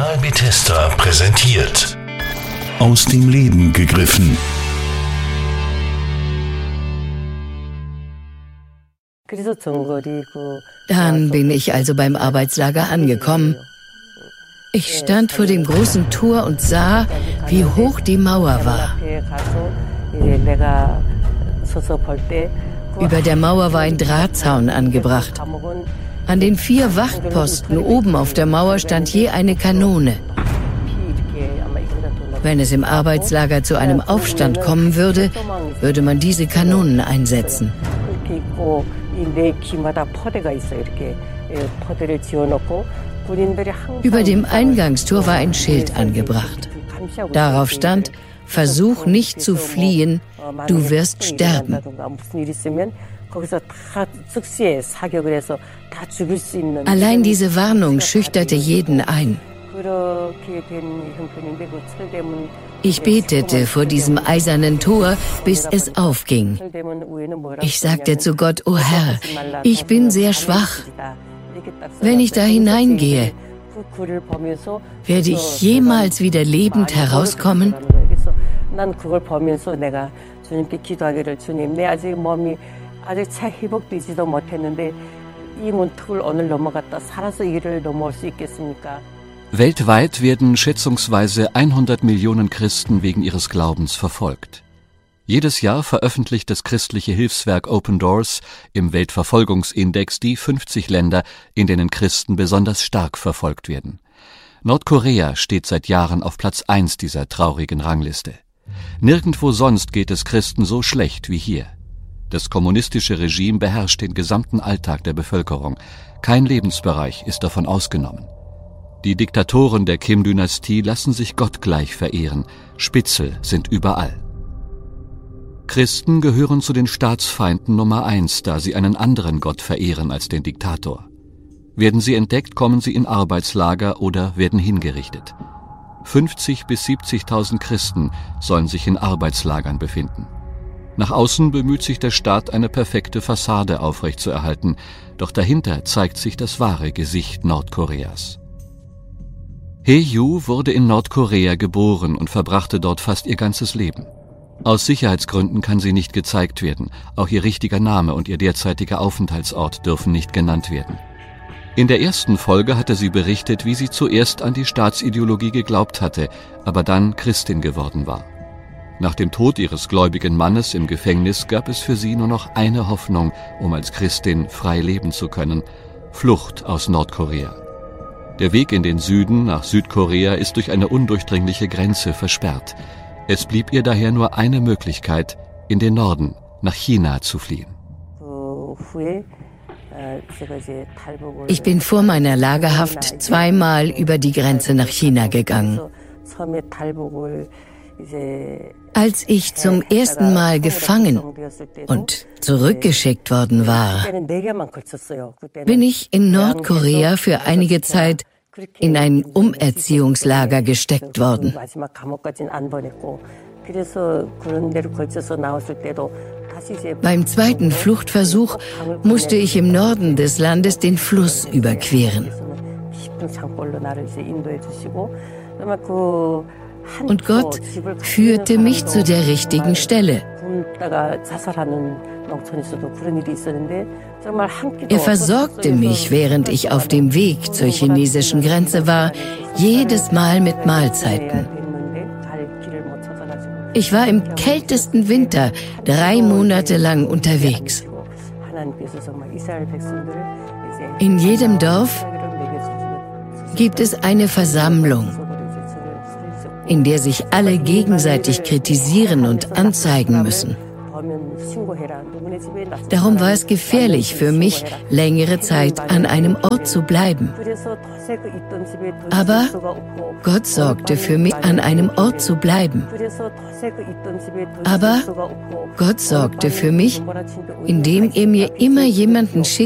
Kanal Bethesda präsentiert. Aus dem Leben gegriffen. Dann bin ich also beim Arbeitslager angekommen. Ich stand vor dem großen Tor und sah, wie hoch die Mauer war. Über der Mauer war ein Drahtzaun angebracht. An den 4 Wachtposten oben auf der Mauer stand je eine Kanone. Wenn es im Arbeitslager zu einem Aufstand kommen würde, würde man diese Kanonen einsetzen. Über dem Eingangstor war ein Schild angebracht. Darauf stand: Versuch nicht zu fliehen, du wirst sterben. Allein diese Warnung schüchterte jeden ein. Ich betete vor diesem eisernen Tor, bis es aufging. Ich sagte zu Gott: O Herr, ich bin sehr schwach. Wenn ich da hineingehe, werde ich jemals wieder lebend herauskommen? Weltweit werden schätzungsweise 100 Millionen Christen wegen ihres Glaubens verfolgt. Jedes Jahr veröffentlicht das christliche Hilfswerk Open Doors im Weltverfolgungsindex die 50 Länder, in denen Christen besonders stark verfolgt werden. Nordkorea steht seit Jahren auf Platz 1 dieser traurigen Rangliste. Nirgendwo sonst geht es Christen so schlecht wie hier. Das kommunistische Regime beherrscht den gesamten Alltag der Bevölkerung. Kein Lebensbereich ist davon ausgenommen. Die Diktatoren der Kim-Dynastie lassen sich gottgleich verehren. Spitzel sind überall. Christen gehören zu den Staatsfeinden Nummer 1, da sie einen anderen Gott verehren als den Diktator. Werden sie entdeckt, kommen sie in Arbeitslager oder werden hingerichtet. 50.000 bis 70.000 Christen sollen sich in Arbeitslagern befinden. Nach außen bemüht sich der Staat, eine perfekte Fassade aufrechtzuerhalten, doch dahinter zeigt sich das wahre Gesicht Nordkoreas. Hae-Yu wurde in Nordkorea geboren und verbrachte dort fast ihr ganzes Leben. Aus Sicherheitsgründen kann sie nicht gezeigt werden, auch ihr richtiger Name und ihr derzeitiger Aufenthaltsort dürfen nicht genannt werden. In der ersten Folge hatte sie berichtet, wie sie zuerst an die Staatsideologie geglaubt hatte, aber dann Christin geworden war. Nach dem Tod ihres gläubigen Mannes im Gefängnis gab es für sie nur noch eine Hoffnung, um als Christin frei leben zu können: Flucht aus Nordkorea. Der Weg in den Süden nach Südkorea ist durch eine undurchdringliche Grenze versperrt. Es blieb ihr daher nur eine Möglichkeit: in den Norden, nach China zu fliehen. Ich bin vor meiner Lagerhaft 2-mal über die Grenze nach China gegangen. Als ich zum ersten Mal gefangen und zurückgeschickt worden war, bin ich in Nordkorea für einige Zeit in ein Umerziehungslager gesteckt worden. Beim zweiten Fluchtversuch musste ich im Norden des Landes den Fluss überqueren. Und Gott führte mich zu der richtigen Stelle. Er versorgte mich, während ich auf dem Weg zur chinesischen Grenze war, jedes Mal mit Mahlzeiten. Ich war im kältesten Winter 3 Monate lang unterwegs. In jedem Dorf gibt es eine Versammlung, in der sich alle gegenseitig kritisieren und anzeigen müssen. Darum war es gefährlich für mich, längere Zeit an einem Ort zu bleiben. Aber Gott sorgte für mich, an einem Ort zu bleiben. Aber Gott sorgte für mich, indem er mir immer jemanden schickte,